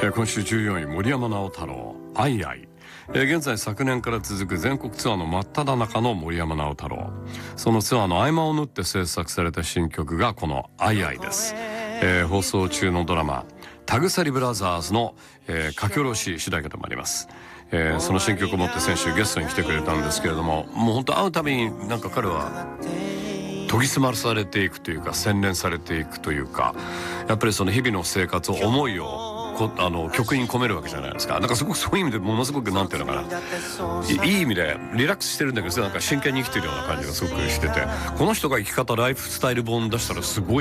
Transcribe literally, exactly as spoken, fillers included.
えー、今週じゅうよんい森山直太朗アイアイ、えー、現在昨年から続く全国ツアーの真っ只中の森山直太朗。そのツアーの合間を縫って制作された新曲がこのアイアイです。えー、放送中のドラマ田鎖ブラザーズの、えー、書き下ろし主題歌ともあります。えー、その新曲を持って先週ゲストに来てくれたんですけれども、もう本当会うたびになんか彼は研ぎ澄まされていくというか洗練されていくというか、やっぱりその日々の生活を思いをこあの曲に込めるわけじゃないですか。なんかすごくそういう意味でものすごくなんていうのかな、いい意味でリラックスしてるんだけどなんか真剣に生きてるような感じがすごくしてて、この人が生き方ライフスタイル本出したらすごい